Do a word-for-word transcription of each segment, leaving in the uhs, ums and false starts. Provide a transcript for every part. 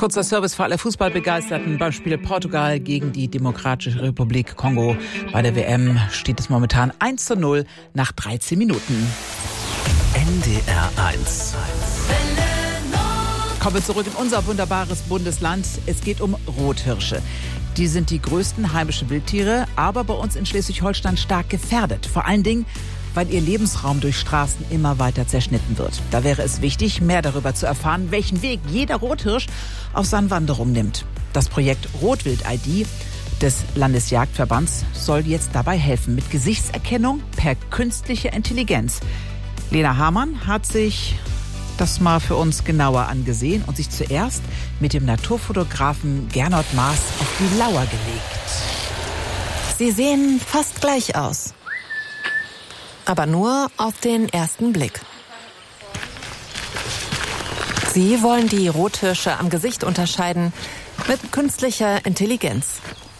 Kurzer Service für alle Fußballbegeisterten. Beim Spiel Portugal gegen die Demokratische Republik Kongo bei der W M steht es momentan eins zu null nach dreizehn Minuten. N D R eins. Kommen wir zurück in unser wunderbares Bundesland. Es geht um Rothirsche. Die sind die größten heimischen Wildtiere, aber bei uns in Schleswig-Holstein stark gefährdet. Vor allen Dingen, weil ihr Lebensraum durch Straßen immer weiter zerschnitten wird. Da wäre es wichtig, mehr darüber zu erfahren, welchen Weg jeder Rothirsch auf seinen Wanderungen nimmt. Das Projekt Rotwild-I D des Landesjagdverbands soll jetzt dabei helfen, mit Gesichtserkennung per künstlicher Intelligenz. Lena Hamann hat sich das mal für uns genauer angesehen und sich zuerst mit dem Naturfotografen Gernot Maas auf die Lauer gelegt. Sie sehen fast gleich aus. Aber nur auf den ersten Blick. Sie wollen die Rothirsche am Gesicht unterscheiden mit künstlicher Intelligenz.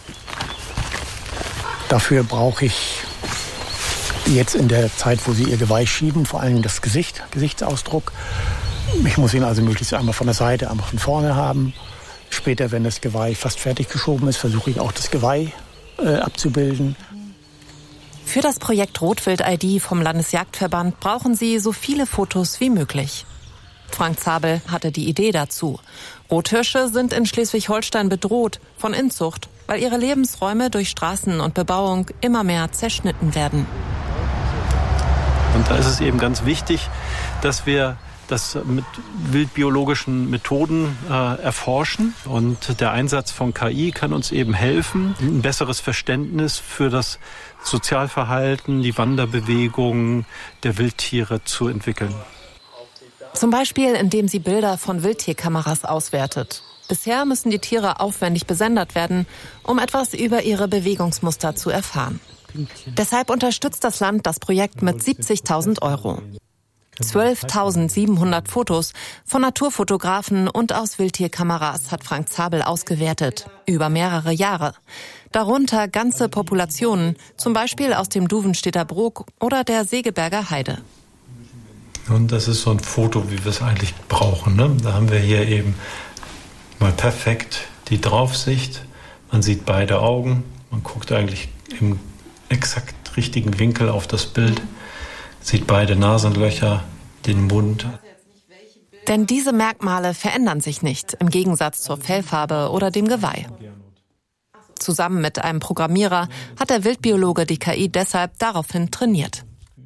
Dafür brauche ich jetzt in der Zeit, wo sie ihr Geweih schieben, vor allem das Gesicht, Gesichtsausdruck. Ich muss ihn also möglichst einmal von der Seite, einmal von vorne haben. Später, wenn das Geweih fast fertig geschoben ist, versuche ich auch das Geweih äh, abzubilden. Für das Projekt Rotwild-I D vom Landesjagdverband brauchen sie so viele Fotos wie möglich. Frank Zabel hatte die Idee dazu. Rothirsche sind in Schleswig-Holstein bedroht von Inzucht, weil ihre Lebensräume durch Straßen und Bebauung immer mehr zerschnitten werden. Und da ist es eben ganz wichtig, dass wir das mit wildbiologischen Methoden äh, erforschen. Und der Einsatz von K I kann uns eben helfen, ein besseres Verständnis für das Sozialverhalten, die Wanderbewegung der Wildtiere zu entwickeln. Zum Beispiel, indem sie Bilder von Wildtierkameras auswertet. Bisher müssen die Tiere aufwendig besendet werden, um etwas über ihre Bewegungsmuster zu erfahren. Deshalb unterstützt das Land das Projekt mit siebzigtausend Euro. zwölftausendsiebenhundert Fotos von Naturfotografen und aus Wildtierkameras hat Frank Zabel ausgewertet, über mehrere Jahre. Darunter ganze Populationen, zum Beispiel aus dem Duvenstedter Brook oder der Segeberger Heide. Und das ist so ein Foto, wie wir es eigentlich brauchen, ne? Da haben wir hier eben mal perfekt die Draufsicht. Man sieht beide Augen, man guckt eigentlich im exakt richtigen Winkel auf das Bild, sieht beide Nasenlöcher, den Mund. Denn diese Merkmale verändern sich nicht, im Gegensatz zur Fellfarbe oder dem Geweih. Zusammen mit einem Programmierer hat der Wildbiologe die K I deshalb daraufhin trainiert.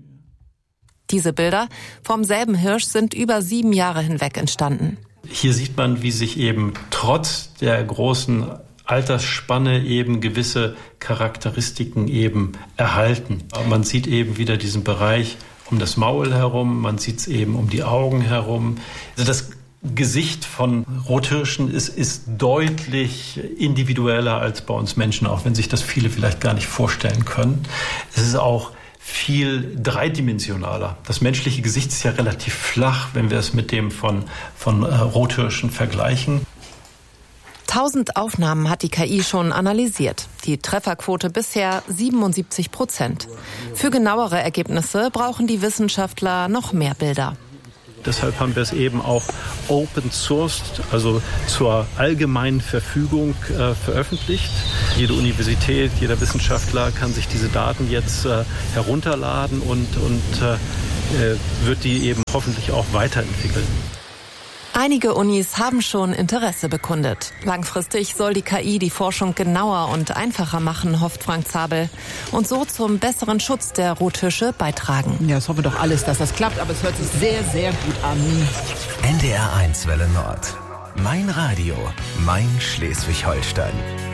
Diese Bilder vom selben Hirsch sind über sieben Jahre hinweg entstanden. Hier sieht man, wie sich eben trotz der großen Altersspanne eben gewisse Charakteristiken eben erhalten. Man sieht eben wieder diesen Bereich um das Maul herum, man sieht es eben um die Augen herum. Also das Gesicht von Rothirschen ist, ist deutlich individueller als bei uns Menschen, auch wenn sich das viele vielleicht gar nicht vorstellen können. Es ist auch viel dreidimensionaler. Das menschliche Gesicht ist ja relativ flach, wenn wir es mit dem von, von äh, Rothirschen vergleichen. Tausend Aufnahmen hat die K I schon analysiert. Die Trefferquote bisher siebenundsiebzig Prozent. Für genauere Ergebnisse brauchen die Wissenschaftler noch mehr Bilder. Deshalb haben wir es eben auch open sourced, also zur allgemeinen Verfügung äh, veröffentlicht. Jede Universität, jeder Wissenschaftler kann sich diese Daten jetzt äh, herunterladen und, und äh, wird die eben hoffentlich auch weiterentwickeln. Einige Unis haben schon Interesse bekundet. Langfristig soll die K I die Forschung genauer und einfacher machen, hofft Frank Zabel, und so zum besseren Schutz der Rothirsche beitragen. Ja, das hoffen wir doch alles, dass das klappt, aber es hört sich sehr, sehr gut an. N D R eins Welle Nord. Mein Radio, mein Schleswig-Holstein.